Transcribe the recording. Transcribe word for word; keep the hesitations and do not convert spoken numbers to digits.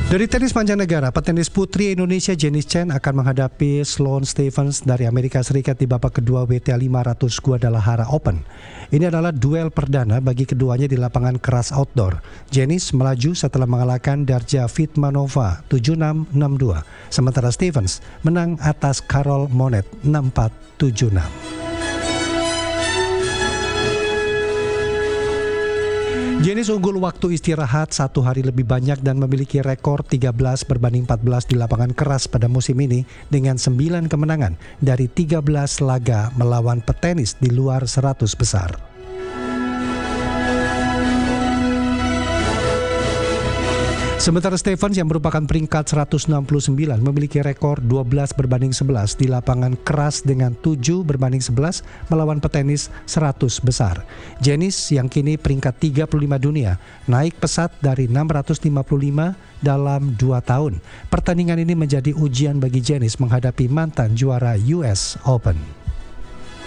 Dari tenis mancanegara, petenis putri Indonesia Jenny Chen akan menghadapi Sloane Stephens dari Amerika Serikat di babak kedua W T A lima ratus Guadalajara Open. Ini adalah duel perdana bagi keduanya di lapangan keras outdoor. Jenny melaju setelah mengalahkan Darja Vitmanova tujuh enam enam dua, sementara Stephens menang atas Carol Monet enam empat tujuh enam. Jenny unggul waktu istirahat satu hari lebih banyak dan memiliki rekor tiga belas berbanding empat belas di lapangan keras pada musim ini dengan sembilan kemenangan dari tiga belas laga melawan petenis di luar seratus besar. Sementara Stephens yang merupakan peringkat seratus enam puluh sembilan memiliki rekor dua belas berbanding sebelas di lapangan keras dengan tujuh berbanding sebelas melawan petenis seratus besar. Jenny yang kini peringkat tiga puluh lima dunia naik pesat dari enam ratus lima puluh lima dalam dua tahun. Pertandingan ini menjadi ujian bagi Jenny menghadapi mantan juara U S Open.